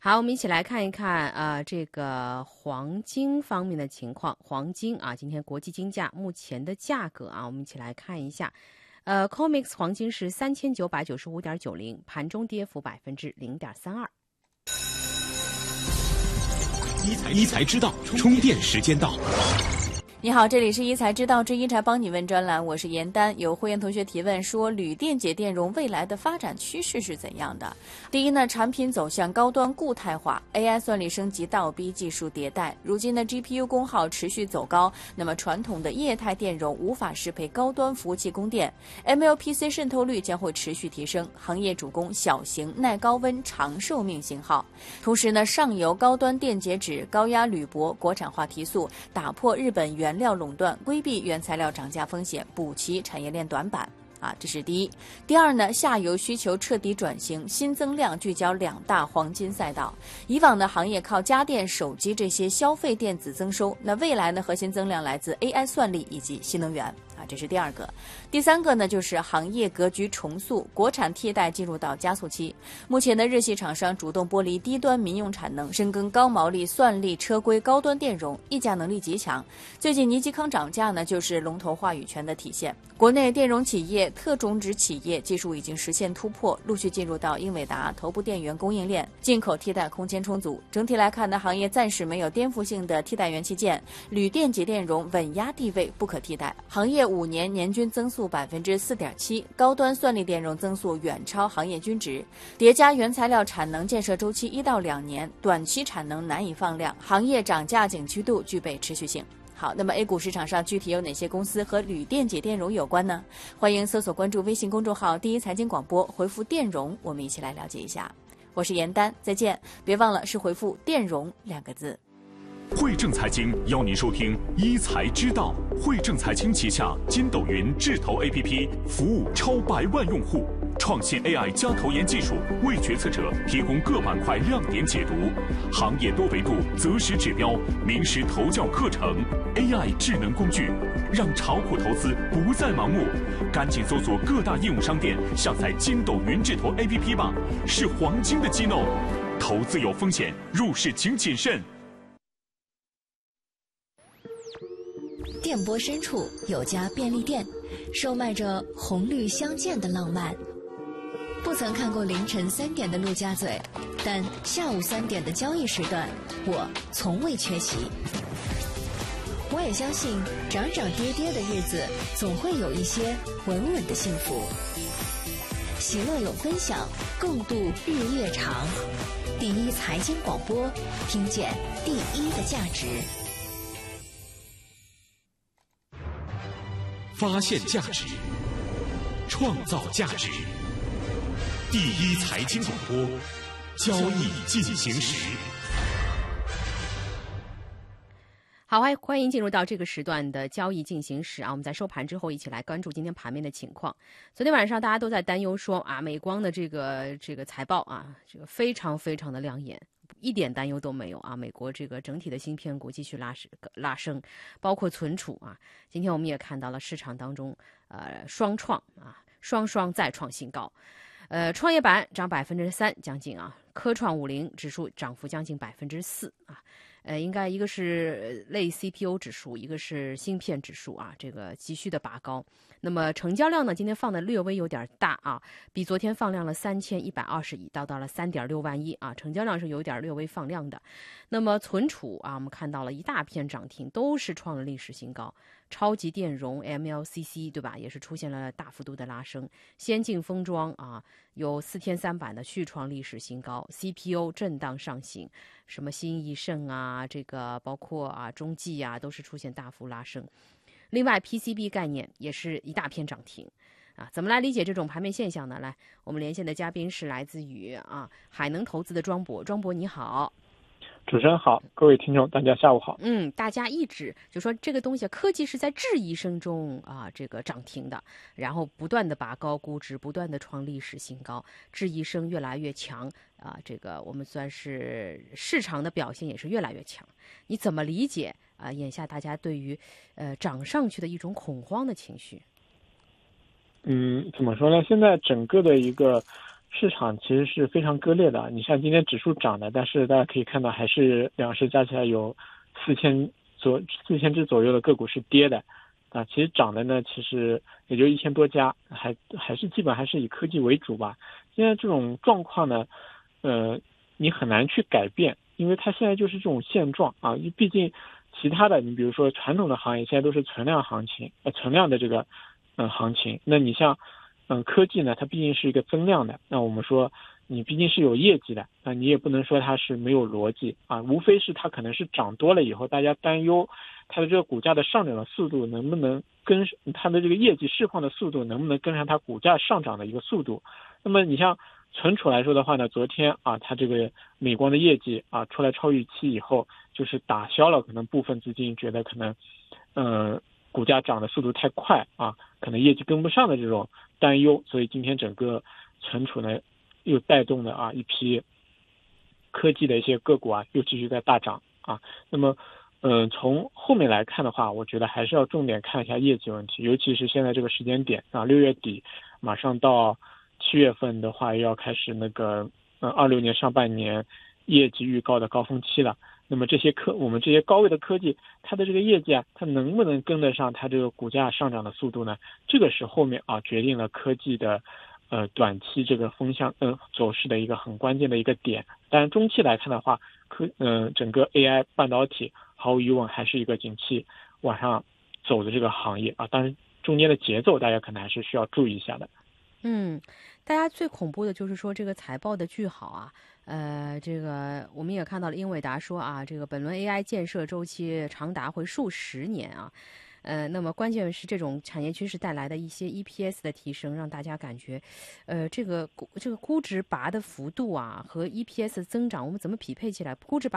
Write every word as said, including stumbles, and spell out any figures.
好，我们一起来看一看呃这个黄金方面的情况。黄金啊，今天国际金价目前的价格啊，我们一起来看一下。呃 C O M E X 黄金是三千九百九十五点九零，盘中跌幅百分之零点三二。 一财知道，充电时间到。 你好，这里是一财知道之一财帮你问专栏，我是严丹。有会员同学提问说，铝电解电容未来的发展趋势是怎样的？第一呢，产品走向高端固态化 ，A I 算力升级倒逼技术迭代。如今的 G P U 功耗持续走高，那么传统的液态电容无法适配高端服务器供电 ，M L P C 渗透率将会持续提升，行业主攻小型、耐高温、长寿命型号。同时呢，上游高端电解质、高压铝箔国产化提速，打破日本原原料垄断，规避原材料涨价风险，补齐产业链短板啊，这是第一。第二呢，下游需求彻底转型，新增量聚焦两大黄金赛道。以往的行业靠家电、手机这些消费电子增收，那未来呢，核心增量来自 A I 算力以及新能源啊，这是第二个。第三个呢，就是行业格局重塑，国产替代进入到加速期。目前的日系厂商主动剥离低端民用产能，深耕高毛利算力车规高端电容，溢价能力极强。最近尼基康涨价呢，就是龙头话语权的体现。国内电容企业、特种植企业技术已经实现突破，陆续进入到英伟达头部电源供应链，进口替代空间充足。整体来看呢，行业暂时没有颠覆性的替代元器件，铝电解电容稳压地位不可替代。行业五年年均增速百分之四点七，高端算力电容增速远超行业均值。叠加原材料产能建设周期一到两年，短期产能难以放量，行业涨价景区度具备持续性。好，那么 A 股市场上具体有哪些公司和铝电解电容有关呢？欢迎搜索关注微信公众号第一财经广播，回复电容，我们一起来了解一下。我是严丹，再见，别忘了是回复电容两个字。 汇正财经邀您收听一财知道。汇正财经旗下筋斗云智投 A P P 服务超百万用户，创新 A I 加投研技术，为决策者提供各板块亮点解读，行业多维度择时指标，名师投教课程 ，A I 智能工具，让炒股投资不再盲目。赶紧搜索各大应用商店，下载筋斗云智投 A P P 吧，是黄金的激动。投资有风险，入市请谨慎。 电波深处有家便利店，售卖着红绿相间的浪漫。不曾看过凌晨三点的陆家嘴，但下午三点的交易时段，我从未缺席。我也相信，涨涨跌跌的日子，总会有一些稳稳的幸福。喜乐有分享，共度日夜长。第一财经广播，听见第一的价值。 发现价值，创造价值。第一财经广播，交易进行时。 好，欢迎进入到这个时段的交易进行时啊！我们在收盘之后一起来关注今天盘面的情况。昨天晚上大家都在担忧说啊，美光的这个这个财报啊，这个非常非常的亮眼。一点担忧都没有啊！美国这个整体的芯片股继续拉升拉升，包括存储啊。今天我们也看到了市场当中，呃，双创啊，双双再创新高。呃，创业板涨百分之三将近啊，科创五零指数涨幅将近百分之四啊。呃，应该一个是类 C P U 指数，一个是芯片指数啊，这个急需的拔高。那么成交量呢，今天放的略微有点大啊，比昨天放量了三千一百二十亿，到到了三点六万亿啊，成交量是有点略微放量的。那么存储啊，我们看到了一大片涨停，都是创了历史新高。超级电容 M L C C 对吧，也是出现了大幅度的拉升。先进封装啊，有四天三板的续创历史新高。C P U 震荡上行，什么新易盛啊，这个包括啊中继啊，都是出现大幅拉升。另外 P C B 概念也是一大片涨停啊，怎么来理解这种盘面现象呢？来，我们连线的嘉宾是来自于啊海能投资的庄博，庄博你好。 主持人好，各位听众大家下午好。 嗯，大家一直就说这个东西科技是在质疑声中啊这个涨停的，然后不断的拔高估值，不断的创历史新高，质疑声越来越强啊，这个我们算是市场的表现也是越来越强。你怎么理解啊眼下大家对于呃涨上去的一种恐慌的情绪？ 嗯，怎么说呢？现在整个的一个市场其实是非常割裂的。你像今天指数涨的，但是大家可以看到还是两市加起来有四千左四千只左右的个股是跌的啊。其实涨的呢，其实也就一千多家，还还是基本还是以科技为主吧。现在这种状况呢，呃，你很难去改变，因为它现在就是这种现状啊。毕竟其他的，你比如说传统的行业现在都是存量行情，呃，存量的这个嗯行情。那你像嗯科技呢，它毕竟是一个增量的，那我们说你毕竟是有业绩的，那你也不能说它是没有逻辑啊，无非是它可能是涨多了以后，大家担忧它的这个股价的上涨的速度能不能跟它的这个业绩释放的速度能不能跟上它股价上涨的一个速度。那么你像存储来说的话呢，昨天啊，它这个美光的业绩啊出来超预期以后，就是打消了可能部分资金觉得可能，嗯、呃，股价涨的速度太快啊，可能业绩跟不上的这种担忧，所以今天整个存储呢又带动了啊一批科技的一些个股啊又继续在大涨啊。那么，嗯、呃，从后面来看的话，我觉得还是要重点看一下业绩问题，尤其是现在这个时间点啊，六月底马上到七月份的话，又要开始那个呃二六年上半年业绩预告的高峰期了。那么这些科我们这些高位的科技，它的这个业绩啊，它能不能跟得上它这个股价上涨的速度呢？这个是后面啊决定了科技的呃短期这个风向呃走势的一个很关键的一个点。当然中期来看的话，科嗯、呃、整个 A I 半导体毫无疑问还是一个景气往上走的这个行业啊，当然中间的节奏大家可能还是需要注意一下的。 嗯，大家最恐怖的就是说这个财报的巨好啊，呃，这个我们也看到了英伟达说啊，这个本轮 A I 建设周期长达会数十年啊，呃，那么关键是这种产业趋势带来的一些 E P S 的提升，让大家感觉，呃，这个这个估值拔的幅度啊和 E P S 增长，我们怎么匹配起来？估值拔